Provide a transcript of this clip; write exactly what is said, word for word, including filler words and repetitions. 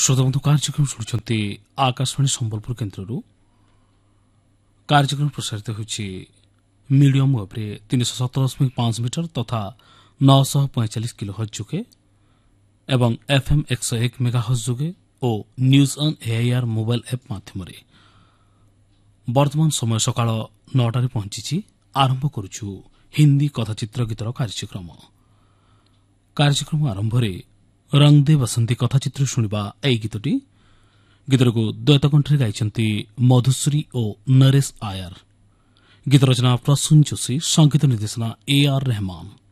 श्रोताबंधु कार्यक्रम शुणुंट आकाशवाणी संबलपुर केन्द्र कार्यक्रम प्रसारित होती मीडियम वेब्रे तीन सौ सतर दशमिक पांच मीटर तथा नौ सौ पैंचाश किलो हज जुगे एवं एफएम एक सौ एक मेगा हज जुगे और news on AIR mobile app माध्यम वर्तमान समय सकाळ नौटार पहुंची आरंभ करुछु हिंदी कथाचित्र गीतर कार्यक्रम कार्यक्रम आरंभ रंग दे बसंती कथाचित्र शुणा यही गीतटी गीतर को द्वैत कंठे गाई मधुश्री और नरेश आयर गीत रचना प्रसून जोशी संगीत निर्देशना ए आर रहमान।